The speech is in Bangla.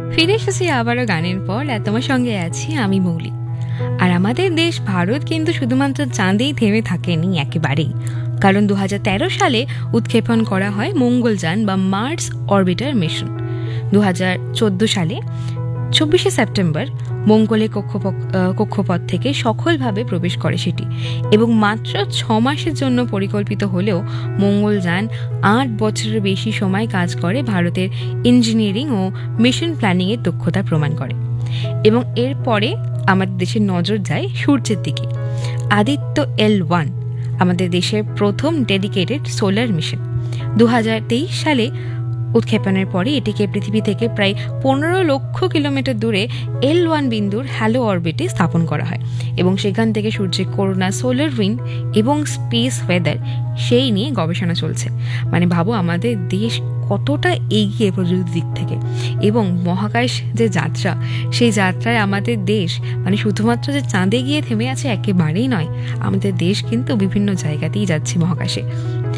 ফিরে এসেছি আবারও গানের পর, আর তোমার সঙ্গে আছি আমি মৌলি। আর আমাদের দেশ ভারত কিন্তু শুধুমাত্র চাঁদেই থেমে থাকেনি একেবারেই, কারণ 2013 সালে উৎক্ষেপণ করা হয় মঙ্গলযান বা মার্স অরবিটার মিশন। 2014 সালে 24শে সেপ্টেম্বর মঙ্গলে কক্ষপথ থেকে সফলভাবে প্রবেশ করে সেটি, এবং মাত্র 6 মাসের জন্য পরিকল্পিত হলেও মঙ্গলযান 8 বছরের বেশি সময় কাজ করে ভারতের ইঞ্জিনিয়ারিং ও মিশন প্ল্যানিংয়ের দক্ষতা প্রমাণ করে। এবং এরপরে আমাদের দেশের নজর যায় সূর্যের দিকে। আদিত্য L1 আমাদের দেশের প্রথম ডেডিকেটেড সোলার মিশন। 2023 সালে উৎক্ষেপণের পরে এটিকে পৃথিবী থেকে প্রায় 15 লক্ষ কিলোমিটার দূরে L1 বিন্দুর হ্যালো অরবিটে স্থাপন করা হয়, এবং সেখান থেকে সূর্যের করোনা, সোলার উইন্ড এবং স্পেস ওয়েদার সেই নিয়ে গবেষণা চলছে। মানে ভাবো আমাদের দেশ কতটা এগিয়ে প্রযুক্তির দিক থেকে, এবং মহাকাশ যে যাত্রা, সেই যাত্রায় আমাদের দেশ মানে শুধুমাত্র যে চাঁদে গিয়ে থেমে আছে একেবারেই নয়, আমাদের দেশ কিন্তু বিভিন্ন জায়গাতেই যাচ্ছে মহাকাশে।